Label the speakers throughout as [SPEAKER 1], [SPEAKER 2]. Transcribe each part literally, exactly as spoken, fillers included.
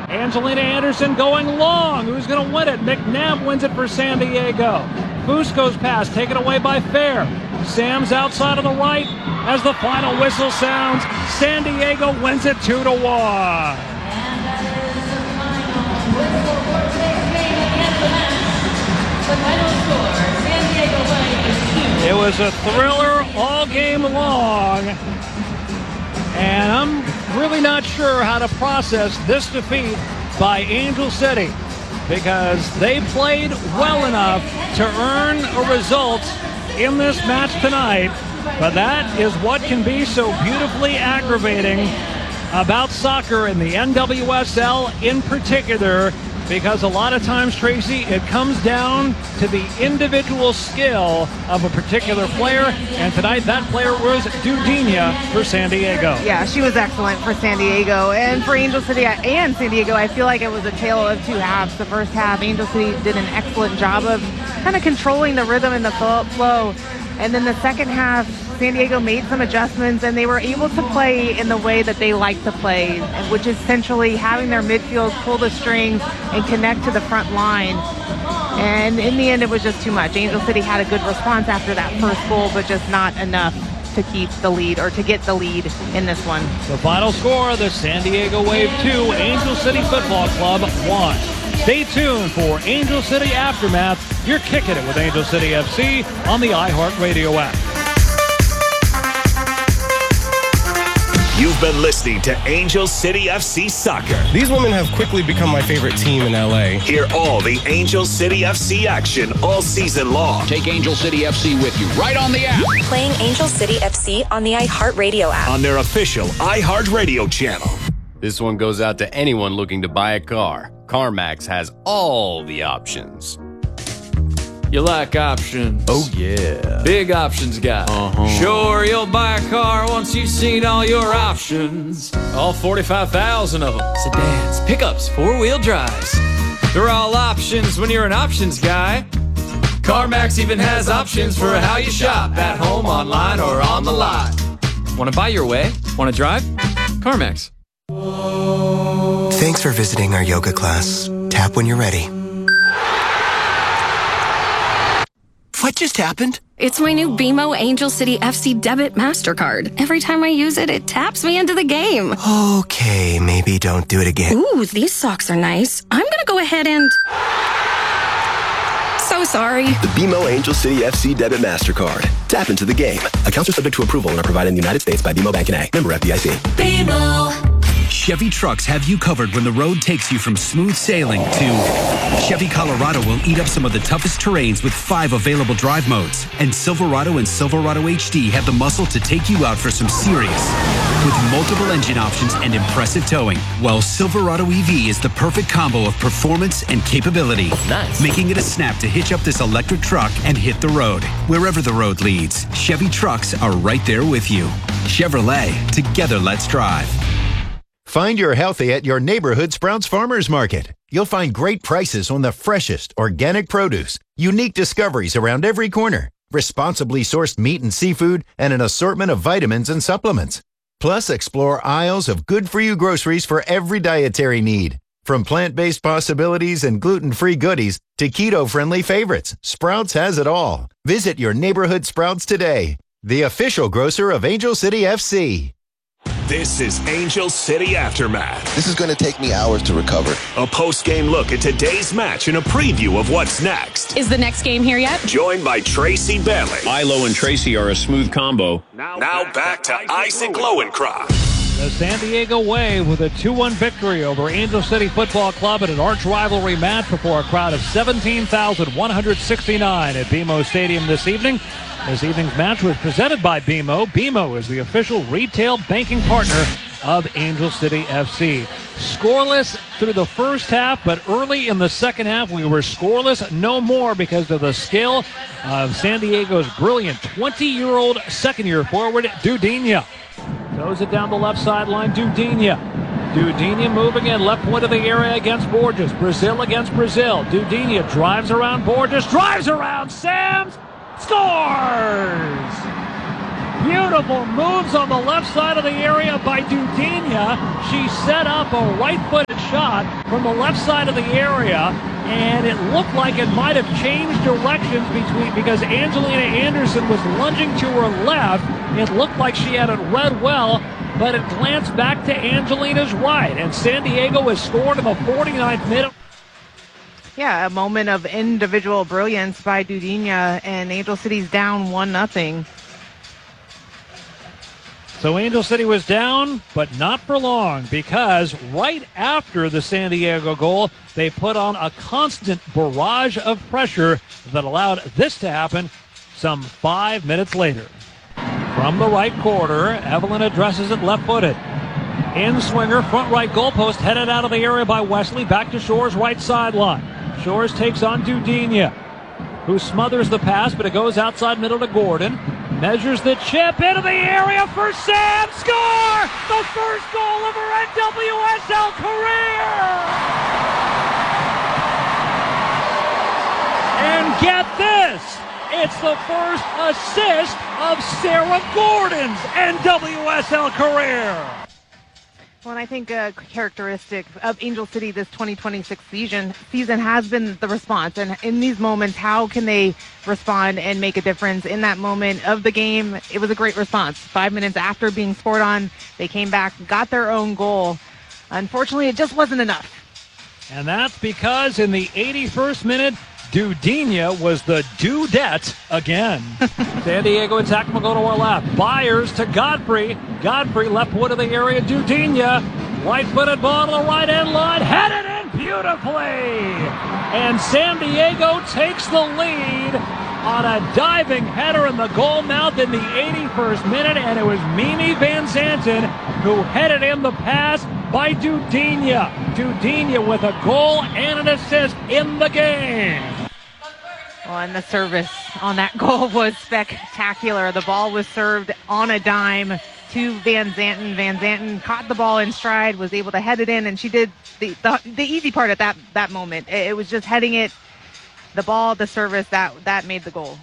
[SPEAKER 1] Angelina Anderson going long. Who's going to win it? McNabb wins it for San Diego. Fusco's pass taken away by Fair. Sam's outside of the right as the final whistle sounds. San Diego wins it two to one.
[SPEAKER 2] And that is the final whistle for today's game at the end of the match. The final score, San Diego winning two.
[SPEAKER 1] It was a thriller all game long. And I'm really not sure how to process this defeat by Angel City, because they played well enough to earn a result in this match tonight. But that is what can be so beautifully aggravating about soccer in the N W S L in particular, because a lot of times, Tracy, it comes down to the individual skill of a particular player, and tonight that player was Dudinha for San Diego.
[SPEAKER 3] Yeah, she was excellent for San Diego, and for Angel City and San Diego, I feel like it was a tale of two halves. The first half, Angel City did an excellent job of kind of controlling the rhythm and the flow, and then the second half, San Diego made some adjustments, and they were able to play in the way that they like to play, which is essentially having their midfield pull the strings and connect to the front line. And in the end, it was just too much. Angel City had a good response after that first goal, but just not enough to keep the lead or to get the lead in this one.
[SPEAKER 1] The final score, the San Diego Wave two, Angel City Football Club one. Stay tuned for Angel City Aftermath. You're kicking it with Angel City F C on the iHeartRadio app.
[SPEAKER 4] You've been listening to Angel City F C Soccer.
[SPEAKER 5] These women have quickly become my favorite team in L A.
[SPEAKER 4] Hear all the Angel City F C action all season long.
[SPEAKER 6] Take Angel City F C with you right on the app.
[SPEAKER 7] Playing Angel City F C on the iHeartRadio app.
[SPEAKER 4] On their official iHeartRadio channel.
[SPEAKER 8] This one goes out to anyone looking to buy a car. CarMax has all the options.
[SPEAKER 9] You like options?
[SPEAKER 8] Oh, yeah.
[SPEAKER 9] Big options guy.
[SPEAKER 8] Uh-huh.
[SPEAKER 9] Sure, you'll buy a car once you've seen all your options. All forty-five thousand of them. Sedans, pickups, four-wheel drives. They're all options when you're an options guy. CarMax even has options for how you shop. At home, online, or on the lot. Want to buy your way? Want to drive? CarMax.
[SPEAKER 10] Thanks for visiting our yoga class. Tap when you're ready. What just happened?
[SPEAKER 11] It's my new B M O Angel City F C debit MasterCard. Every time I use it, it taps me into the game.
[SPEAKER 10] Okay, maybe don't do it again.
[SPEAKER 11] Ooh, these socks are nice. I'm gonna go ahead and... So sorry.
[SPEAKER 12] The B M O Angel City F C debit MasterCard. Tap into the game. Accounts are subject to approval and are provided in the United States by B M O Bank N A. Member F D I C.
[SPEAKER 7] B M O.
[SPEAKER 13] Chevy trucks have you covered when the road takes you from smooth sailing to Chevy Colorado will eat up some of the toughest terrains with five available drive modes. And Silverado and Silverado H D have the muscle to take you out for some serious. With multiple engine options and impressive towing, while Silverado E V is the perfect combo of performance and capability.
[SPEAKER 8] Nice.
[SPEAKER 13] Making it a snap to hitch up this electric truck and hit the road. Wherever the road leads, Chevy trucks are right there with you. Chevrolet, together let's drive.
[SPEAKER 14] Find your healthy at your neighborhood Sprouts Farmers Market. You'll find great prices on the freshest organic produce, unique discoveries around every corner, responsibly sourced meat and seafood, and an assortment of vitamins and supplements. Plus, explore aisles of good-for-you groceries for every dietary need. From plant-based possibilities and gluten-free goodies to keto-friendly favorites, Sprouts has it all. Visit your neighborhood Sprouts today, the official grocer of Angel City F C.
[SPEAKER 4] This is Angel City Aftermath.
[SPEAKER 15] This is going to take me hours to recover.
[SPEAKER 4] A post-game look at today's match and a preview of what's next.
[SPEAKER 16] Is the next game here yet?
[SPEAKER 4] Joined by Tracy Bailey.
[SPEAKER 8] Milo and Tracy are a smooth combo.
[SPEAKER 4] Now, now back, back to Isaac Lowenkron.
[SPEAKER 1] The San Diego Wave with a two one victory over Angel City Football Club in an arch rivalry match before a crowd of seventeen thousand one hundred sixty-nine at B M O Stadium this evening. This evening's match was presented by B M O. B M O is the official retail banking partner of Angel City F C. Scoreless through the first half, but early in the second half we were scoreless no more because of the skill of San Diego's brilliant twenty-year-old second-year forward, Dudinha. Throws it down the left sideline, Dudinha. Dudinha moving in, left point of the area against Borges. Brazil against Brazil. Dudinha drives around Borges, drives around Sams, scores! Beautiful moves on the left side of the area by Dudinha. She set up a right-footed shot from the left side of the area, and it looked like it might have changed directions between because Angelina Anderson was lunging to her left. It looked like she had it read well, but it glanced back to Angelina's right, and San Diego has scored in the forty-ninth minute.
[SPEAKER 3] Yeah, a moment of individual brilliance by Dudinha, and Angel City's down one nothing.
[SPEAKER 1] So Angel City was down, but not for long, because right after the San Diego goal, they put on a constant barrage of pressure that allowed this to happen some five minutes later. From the right quarter, Evelyn addresses it left-footed. In-swinger, front right goalpost, headed out of the area by Wesley, back to Shores' right sideline. Shores takes on Dudinha, who smothers the pass, but it goes outside middle to Gordon. Measures the chip into the area for Sam. Score! The first goal of her N W S L career! And get this! It's the first assist of Sarah Gordon's N W S L career!
[SPEAKER 3] Well, and I think a characteristic of Angel City this twenty twenty-six season season has been the response. And in these moments, how can they respond and make a difference? In that moment of the game, it was a great response. Five minutes after being scored on, they came back, got their own goal. Unfortunately, it just wasn't enough.
[SPEAKER 1] And that's because in the eighty-first minute, Dudinha was the dudette again. San Diego attack will go to our left. Byers to Godfrey. Godfrey left wood of the area. Dudinha, right-footed ball to the right-hand line. Headed in beautifully. And San Diego takes the lead on a diving header in the goal mouth in the eighty-first minute. And it was Mimi Van Zanten who headed in the pass by Dudinha. Dudinha with a goal and an assist in the game.
[SPEAKER 3] Well, and the service on that goal was spectacular. The ball was served on a dime to Van Zanten. Van Zanten caught the ball in stride, was able to head it in, and she did the, the, the easy part at that, that moment. It, it was just heading it, the ball, the service, that, that made the goal.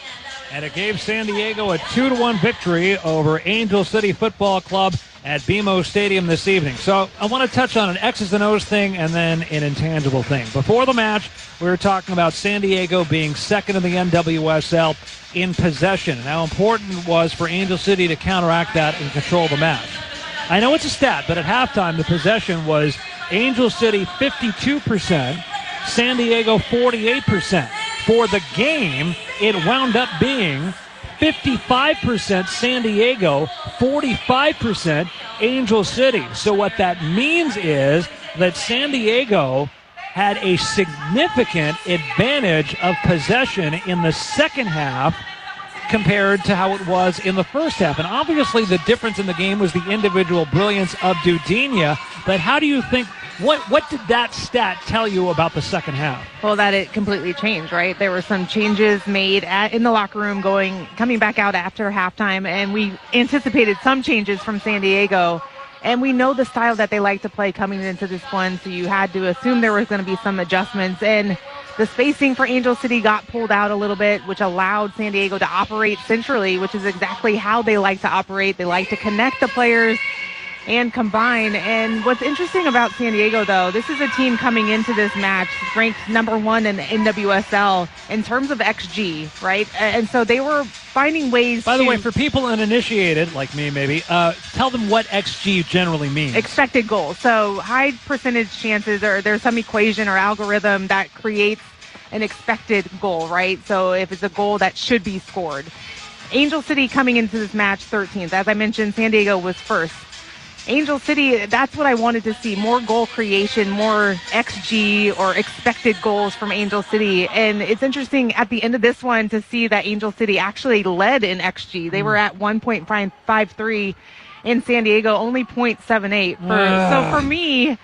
[SPEAKER 1] And it gave San Diego a two to one victory over Angel City Football Club at B M O Stadium this evening. So I want to touch on an X's and O's thing and then an intangible thing. Before the match, we were talking about San Diego being second in the N W S L in possession and how important it was for Angel City to counteract that and control the match. I know it's a stat, but at halftime, the possession was Angel City fifty-two percent, San Diego forty-eight percent. For the game, it wound up being fifty-five percent San Diego, forty-five percent Angel City. So what that means is that San Diego had a significant advantage of possession in the second half compared to how it was in the first half. And obviously the difference in the game was the individual brilliance of Dudinha. But how do you think, what what did that stat tell you about the second half?
[SPEAKER 3] Well, that it completely changed, right? There were some changes made at, in the locker room going, coming back out after halftime, and we anticipated some changes from San Diego. And we know the style that they like to play coming into this one, so you had to assume there was going to be some adjustments. And the spacing for Angel City got pulled out a little bit, which allowed San Diego to operate centrally, which is exactly how they like to operate. They like to connect the players and combine. And what's interesting about San Diego, though, this is a team coming into this match ranked number one in the N W S L in terms of X G, right? And so they were finding ways
[SPEAKER 1] By the
[SPEAKER 3] to
[SPEAKER 1] way, for people uninitiated, like me maybe, uh, tell them what X G generally means.
[SPEAKER 3] Expected goals. So high percentage chances, or there's some equation or algorithm that creates an expected goal, right? So if it's a goal that should be scored. Angel City coming into this match thirteenth. As I mentioned, San Diego was first. Angel City, that's what I wanted to see. More goal creation, more X G or expected goals from Angel City. And it's interesting at the end of this one to see that Angel City actually led in X G. They were at one point five three in San Diego, only zero point seven eight. For, so for me,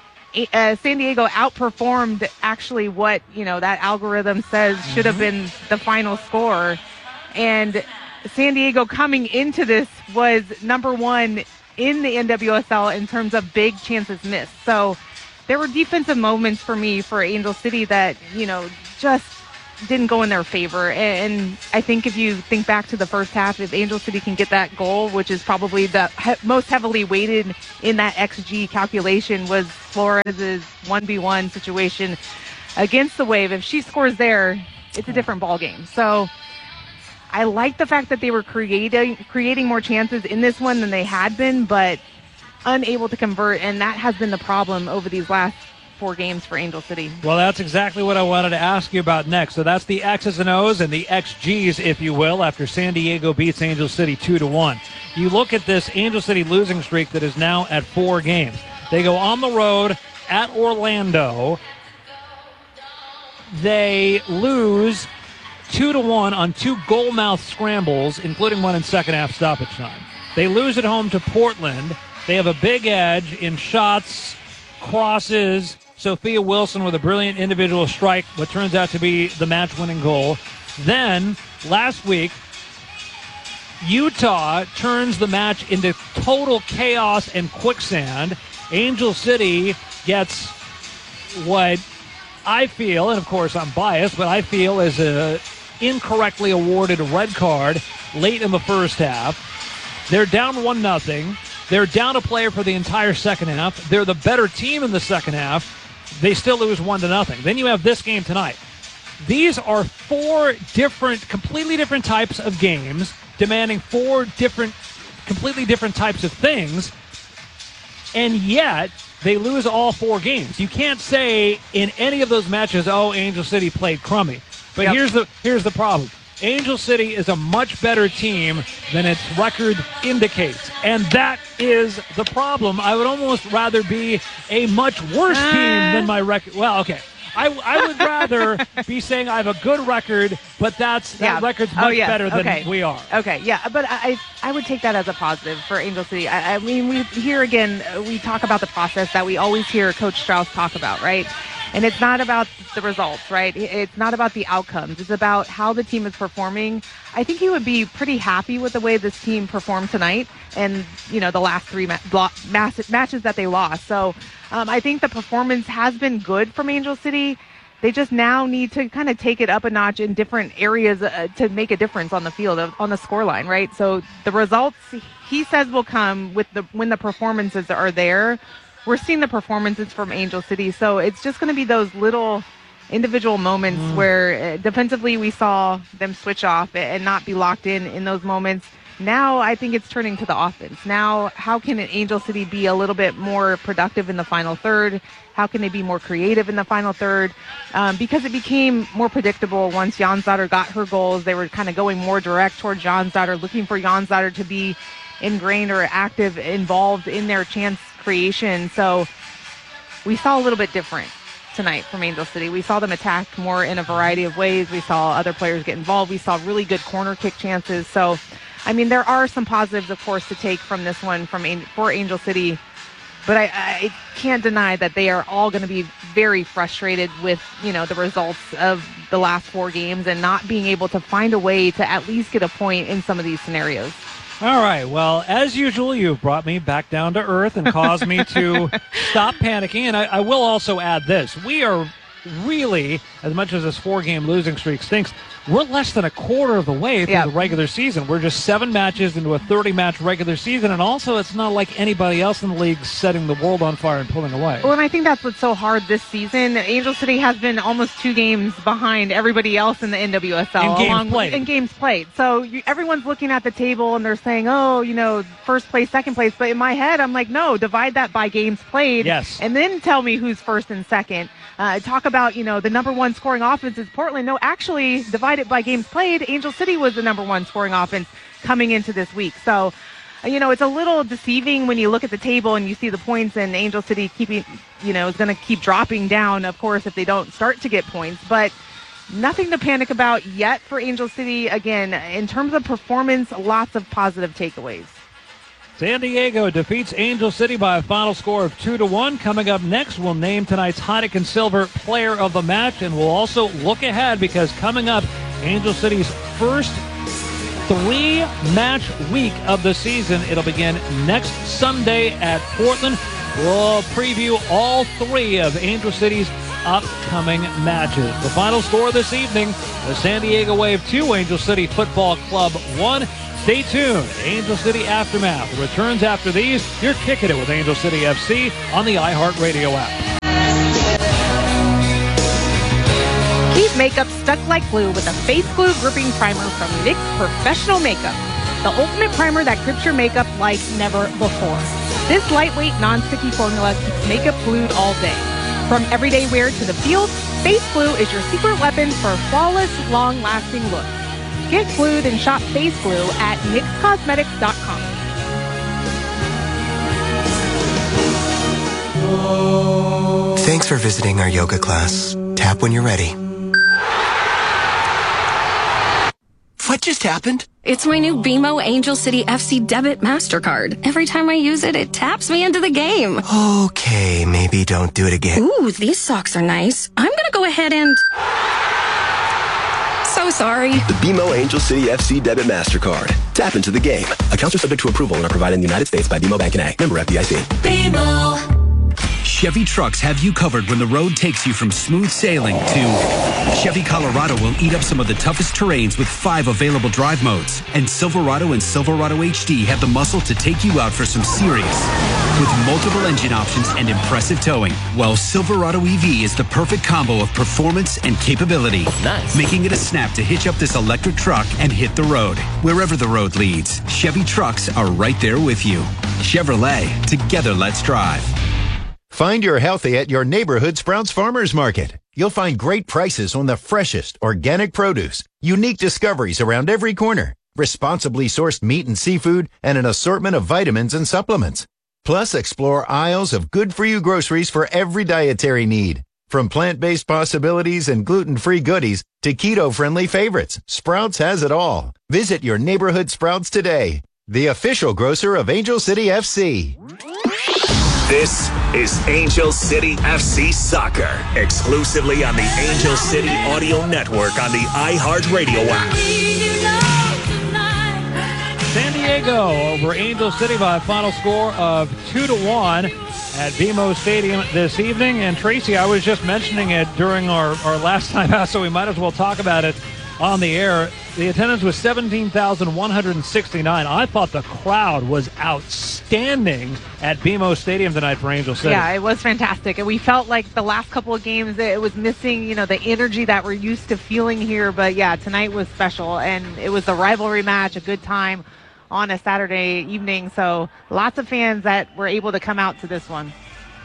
[SPEAKER 3] uh, San Diego outperformed actually what, you know, that algorithm says should have been the final score. And San Diego coming into this was number one in the N W S L in terms of big chances missed. So there were defensive moments for me for Angel City that, you know, just didn't go in their favor. And I think if you think back to the first half, if Angel City can get that goal, which is probably the he- most heavily weighted in that X G calculation, was Flores' one v one situation against the Wave. If she scores there, it's a different ball game. So I like the fact that they were creating creating more chances in this one than they had been, but unable to convert, and that has been the problem over these last four games for Angel City.
[SPEAKER 1] Well, that's exactly what I wanted to ask you about next. So that's the X's and O's and the X Gs, if you will, after San Diego beats Angel City two to one. You look at this Angel City losing streak that is now at four games. They go on the road at Orlando. They lose two to one on two goal mouth scrambles, including one in second half stoppage time. They lose at home to Portland. They have a big edge in shots, crosses. Sophia Wilson with a brilliant individual strike, what turns out to be the match-winning goal. Then, last week, Utah turns the match into total chaos and quicksand. Angel City gets what I feel, and of course I'm biased, but I feel is a incorrectly awarded red card late in the first half. They're down one nothing. They're down a player for the entire second half. They're the better team in the second half. They still lose one to nothing. Then you have this game tonight. These are four different, completely different types of games, demanding four different, completely different types of things, and yet they lose all four games. You can't say in any of those matches, oh, Angel City played crummy. But
[SPEAKER 3] Yep.
[SPEAKER 1] here's the here's the problem. Angel City is a much better team than its record indicates. And that is the problem. I would almost rather be a much worse uh. team than my record. Well, okay. I, I would rather be saying I have a good record, but that's that
[SPEAKER 3] Yeah.
[SPEAKER 1] record's much
[SPEAKER 3] oh, yes.
[SPEAKER 1] better than
[SPEAKER 3] okay.
[SPEAKER 1] we are.
[SPEAKER 3] Okay, yeah, but I I would take that as a positive for Angel City. I, I mean, we here again, we talk about the process that we always hear Coach Strauss talk about, right? And it's not about the results, right? It's not about the outcomes. It's about how the team is performing. I think he would be pretty happy with the way this team performed tonight and, you know, the last three ma- blo- mass- matches that they lost. So um, I think the performance has been good from Angel City. They just now need to kind of take it up a notch in different areas uh, to make a difference on the field, uh, on the scoreline, right? So the results, he says, will come with the when the performances are there. We're seeing the performances from Angel City, so it's just going to be those little individual moments mm. where uh, defensively we saw them switch off and not be locked in in those moments. Now I think it's turning to the offense. Now, how can an Angel City be a little bit more productive in the final third? How can they be more creative in the final third? Um, because it became more predictable once Jansdotter got her goals. They were kind of going more direct towards Jansdotter, looking for Jansdotter to be ingrained or active, involved in their chance creation. So we saw a little bit different tonight from Angel City. We saw them attack more in a variety of ways. We saw other players get involved. We saw really good corner kick chances. So, I mean, there are some positives, of course, to take from this one from for Angel City. But I, I can't deny that they are all going to be very frustrated with, you know, the results of the last four games and not being able to find a way to at least get a point in some of these scenarios.
[SPEAKER 1] All right. Well, as usual, you've brought me back down to earth and caused me to stop panicking. And I, I will also add this. We are really, as much as this four-game losing streak stinks, we're less than a quarter of the way through
[SPEAKER 3] yep.
[SPEAKER 1] the regular season. We're just seven matches into a thirty-match regular season, and also it's not like anybody else in the league setting the world on fire and pulling away.
[SPEAKER 3] Well, and I think that's what's so hard this season. Angel City has been almost two games behind everybody else in the N W S L.
[SPEAKER 1] In games
[SPEAKER 3] along
[SPEAKER 1] played.
[SPEAKER 3] With, in games played. So you, everyone's looking at the table, and they're saying, oh, you know, first place, second place. But in my head, I'm like, no, divide that by games played.
[SPEAKER 1] Yes.
[SPEAKER 3] And then tell me who's first and second. Uh, talk about, you know, the number one scoring offense is Portland. No, actually, divide it by games played. Angel City was the number one scoring offense coming into this week. So, uh, you know, it's a little deceiving when you look at the table and you see the points and Angel City keeping, you know, is going to keep dropping down, of course, if they don't start to get points. But nothing to panic about yet for Angel City. Again, in terms of performance, lots of positive takeaways.
[SPEAKER 1] San Diego defeats Angel City by a final score of two to one. Coming up next, we'll name tonight's Heineken Silver Player of the Match, and we'll also look ahead because coming up, Angel City's first three-match week of the season. It'll begin next Sunday at Portland. We'll preview all three of Angel City's upcoming matches. The final score this evening, the San Diego Wave two, Angel City Football Club one. Stay tuned. Angel City Aftermath returns after these. You're kicking it with Angel City F C on the iHeartRadio app.
[SPEAKER 3] Keep makeup stuck like glue with a face glue gripping primer from NYX Professional Makeup. The ultimate primer that grips your makeup like never before. This lightweight, non-sticky formula keeps makeup glued all day. From everyday wear to the field, Face Glue is your secret weapon for flawless, long-lasting looks. Get glued and shop Face Glue at nyx cosmetics dot com.
[SPEAKER 10] Thanks for visiting our yoga class. Tap when you're ready. What just happened?
[SPEAKER 11] It's my new B M O Angel City F C Debit MasterCard. Every time I use it, it taps me into the game.
[SPEAKER 10] Okay, maybe don't do it again.
[SPEAKER 11] Ooh, these socks are nice. I'm gonna go ahead and... So sorry.
[SPEAKER 12] The B M O Angel City F C Debit MasterCard. Tap into the game. Accounts are subject to approval and are provided in the United States by B M O Bank N A. Member F D I C.
[SPEAKER 7] B M O.
[SPEAKER 13] Chevy Trucks have you covered when the road takes you from smooth sailing to Chevy Colorado will eat up some of the toughest terrains with five available drive modes. And Silverado and Silverado H D have the muscle to take you out for some serious. With multiple engine options and impressive towing, well, Silverado E V is the perfect combo of performance and capability.
[SPEAKER 6] Nice.
[SPEAKER 13] Making it a snap to hitch up this electric truck and hit the road. Wherever the road leads, Chevy Trucks are right there with you. Chevrolet, together let's drive.
[SPEAKER 14] Find your healthy at your neighborhood Sprouts Farmers Market. You'll find great prices on the freshest organic produce, unique discoveries around every corner, responsibly sourced meat and seafood, and an assortment of vitamins and supplements. Plus, explore aisles of good-for-you groceries for every dietary need. From plant-based possibilities and gluten-free goodies to keto-friendly favorites, Sprouts has it all. Visit your neighborhood Sprouts today, the official grocer of Angel City F C.
[SPEAKER 4] This is Angel City F C Soccer, exclusively on the Angel City Audio Network on the iHeartRadio app.
[SPEAKER 1] San Diego over Angel City by a final score of two to one at B M O Stadium this evening. And Tracy, I was just mentioning it during our, our last time out, so we might as well talk about it on the air. The attendance was seventeen thousand one hundred sixty-nine. I thought the crowd was outstanding at B M O Stadium tonight for Angel City.
[SPEAKER 3] Yeah, it was fantastic. And we felt like the last couple of games it was missing, you know, the energy that we're used to feeling here. But yeah, tonight was special. And it was a rivalry match, a good time on a Saturday evening. So lots of fans that were able to come out to this one.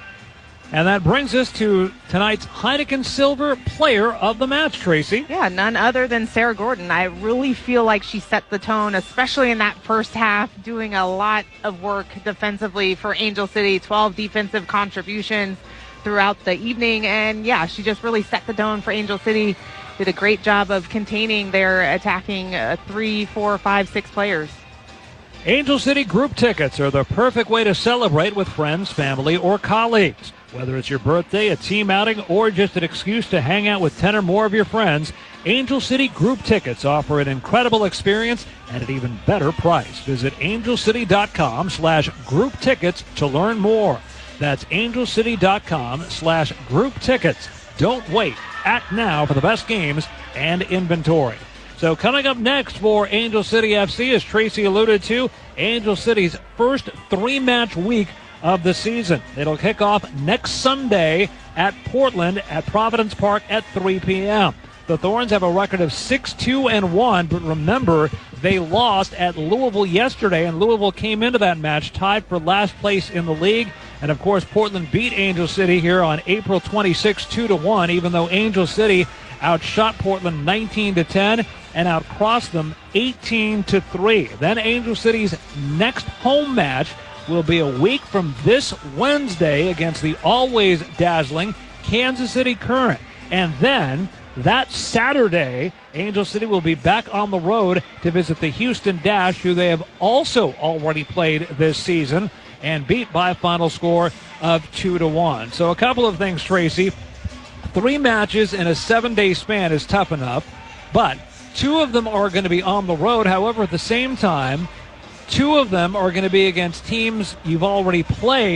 [SPEAKER 1] And that brings us to tonight's Heineken Silver Player of the Match, Tracy.
[SPEAKER 3] Yeah, none other than Sarah Gordon. I really feel like she set the tone, especially in that first half, doing a lot of work defensively for Angel City, twelve defensive contributions throughout the evening. And, yeah, she just really set the tone for Angel City, did a great job of containing their attacking uh, three, four, five, six players.
[SPEAKER 1] Angel City group tickets are the perfect way to celebrate with friends, family, or colleagues. Whether it's your birthday, a team outing, or just an excuse to hang out with ten or more of your friends, Angel City group tickets offer an incredible experience at an even better price. Visit angelcity.com slash group tickets to learn more. That's angelcity.com slash group tickets. Don't wait. Act now for the best games and inventory. So coming up next for Angel City F C, as Tracy alluded to, Angel City's first three-match week of the season. It'll kick off next Sunday at Portland at Providence Park at three p.m. The Thorns have a record of six two and one, but remember, they lost at Louisville yesterday, and Louisville came into that match tied for last place in the league. And, of course, Portland beat Angel City here on April twenty-sixth, two to one, even though Angel City outshot Portland nineteen to ten and outcrossed them eighteen to three. Then Angel City's next home match will be a week from this Wednesday against the always dazzling Kansas City Current. And then that Saturday, Angel City will be back on the road to visit the Houston Dash, who they have also already played this season and beat by a final score of two to one. So a couple of things, Tracy. Three matches in a seven-day span is tough enough, but two of them are going to be on the road. However, at the same time, two of them are going to be against teams you've already played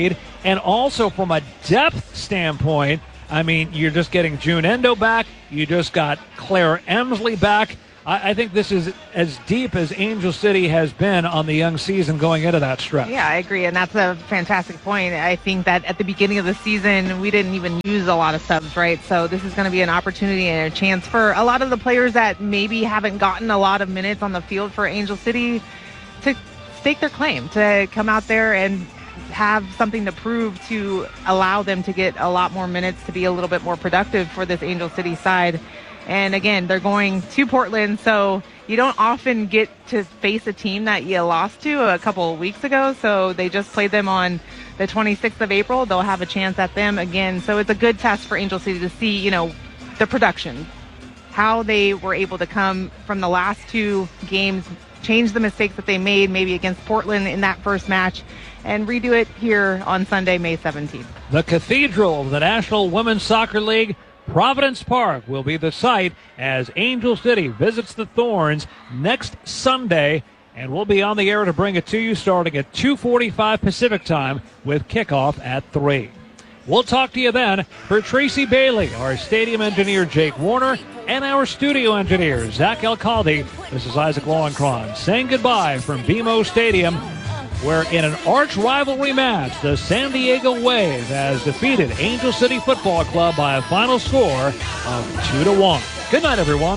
[SPEAKER 1] And also from a depth standpoint, I mean, you're just getting June Endo back. You just got Claire Emsley back. I, I think this is as deep as Angel City has been on the young season going into that stretch.
[SPEAKER 3] Yeah, I agree, and that's a fantastic point. I think that at the beginning of the season, we didn't even use a lot of subs, right? So this is going to be an opportunity and a chance for a lot of the players that maybe haven't gotten a lot of minutes on the field for Angel City to stake their claim, to come out there and have something to prove to allow them to get a lot more minutes, to be a little bit more productive for this Angel City side. And again, they're going to Portland, so you don't often get to face a team that you lost to a couple of weeks ago. So they just played them on the twenty-sixth of April. They'll have a chance at them again. So it's a good test for Angel City to see, you know, the production, how they were able to come from the last two games, change the mistakes that they made maybe against Portland in that first match, and redo it here on Sunday, May seventeenth.
[SPEAKER 1] The Cathedral of the National Women's Soccer League, Providence Park, will be the site as Angel City visits the Thorns next Sunday, and we'll be on the air to bring it to you starting at two forty-five Pacific time with kickoff at three. We'll talk to you then. For Tracy Bailey, our stadium engineer Jake Warner, and our studio engineer Zach Alcalde, this is Isaac Lowenkron saying goodbye from B M O Stadium, where in an arch rivalry match, the San Diego Wave has defeated Angel City Football Club by a final score of two to one. Good night, everyone.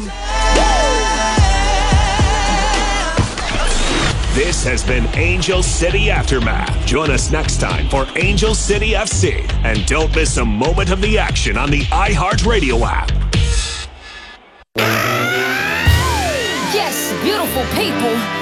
[SPEAKER 4] This has been Angel City Aftermath. Join us next time for Angel City F C. And don't miss a moment of the action on the iHeartRadio app.
[SPEAKER 16] Yes, beautiful people.